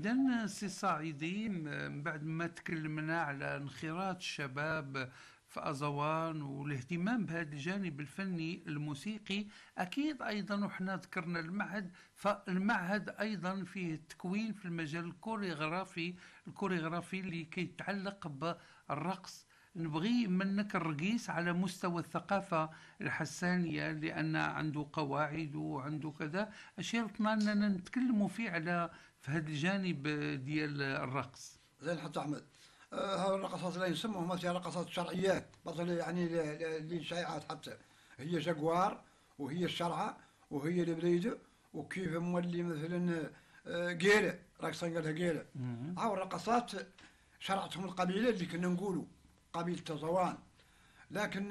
إذا سي صعيدي، بعد ما تكلمنا على انخراط الشباب في أزوان والاهتمام بهذا الجانب الفني الموسيقي، أكيد أيضا وحنا ذكرنا المعهد، فالمعهد أيضا فيه التكوين في المجال الكوريغرافي اللي كيتعلق بالرقص. نبغي منك الرقيس على مستوى الثقافة الحسانية، لأن عنده قواعد وعنده كذا أشياء طلعنا أننا نتكلموا فيه على في هذا الجانب ديال الرقص. زين حتى احمد. هذه الرقصات اللي نسموهم مثلا رقصات شرعيات بطل يعني اللي شائعات حتى هي جاكوار وهي الشرعه وهي البليده وكيف مولي مثلا قيله رقصه قالها قيله. هاو الرقصات شرعتهم القبيله اللي كنا نقولوا قبيله زوان، لكن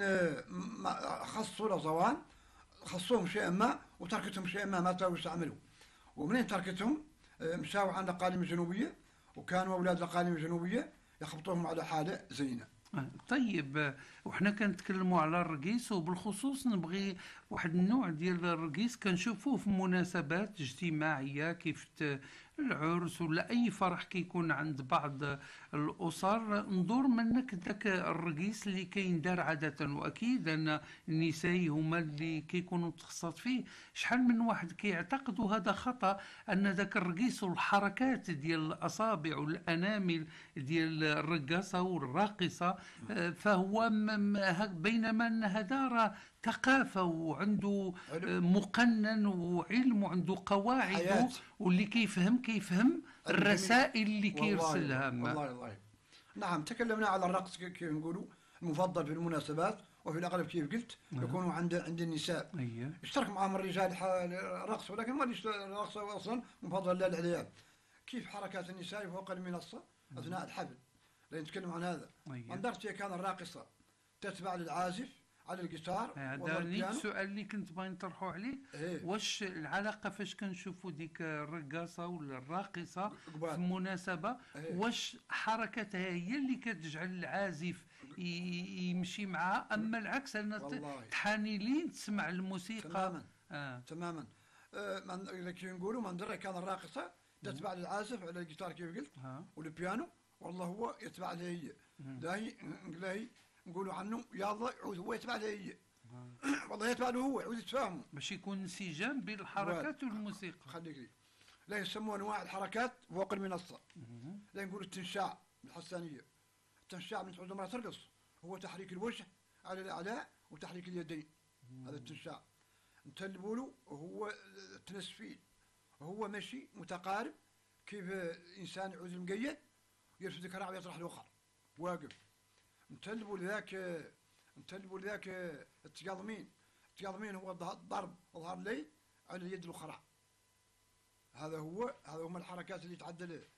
خصوا لزوان خصوهم شيئا ما وتركتهم شيئا ما تلاقوا يستعملوا. ومنين تركتهم مشاو عند الأقاليم الجنوبية، وكانوا أولاد الأقاليم الجنوبية يخبطوهم على حالة زينة. طيب، وحنا كنتكلموا على الرقيس، وبالخصوص نبغي واحد النوع ديال الرقيس كنشوفوه في مناسبات اجتماعية كيف العرس ولا أي فرح كيكون عند بعض الأسر. ندور منك ذاك الرقيس اللي كيندار عادة، وأكيد أن النساء هما اللي كيكونوا تخصص فيه. شحال من واحد كيعتقدوا هذا خطأ، أن ذاك الرقيس والحركات ديال الأصابع والأنامل ديال الرقاصة والراقصة فهو بينما أن هذا راه ثقافة وعنده مقنن وعلم وعنده قواعد، واللي كيفهم الرسائل اللي كيرسلها. والله نعم، تكلمنا على الرقص كيف نقولوا المفضل في المناسبات، وفي الأغلب كيف قلت يكونوا عند النساء. يشترك معهم الرجال الرقص، ولكن ما الرقص أصلا مفضل للعيال. كيف حركات النساء فوق المنصة أثناء الحفل، لأن نتكلم عن هذا. أندرتي كان الراقصة تتبع للعازف على الجيتار. هذا السؤال اللي كنت باغي نطرحو عليه. واش العلاقه فاش كنشوفوا ديك الرقاصه ولا الراقصه في مناسبه، واش حركتها هي اللي كتجعل العازف يمشي معها، اما العكس ان تحاني لين تسمع الموسيقى؟ تماما. كي نقولوا من كان الراقصه تتبع للعازف على الجيتار كيف قلت والبيانو، والله هو يتبع لها هي. لا نقولوا عنه يلا عود هو يتبع له هي. والله يتبع له هو، عود يتفاهموا باش يكون انسجام بين الحركات والموسيقى. خليك لي. لا يسموا انواع الحركات فوق المنصه. لا نقولوا التنشاع بالحسانيه. التنشاع من تعود المراه ترقص هو تحريك الوجه على الاعلى وتحريك اليدين. هذا التنشاع. نتلبوا له هو التنسفيل، هو ماشي متقارب كيف انسان يعود المقيد يرفد كراع ويطرح الاخر واقف. نتلبوا لذاك التقاضمين هو ضرب ظهر الليل على اليد الاخرى. هذا هما الحركات اللي تعدل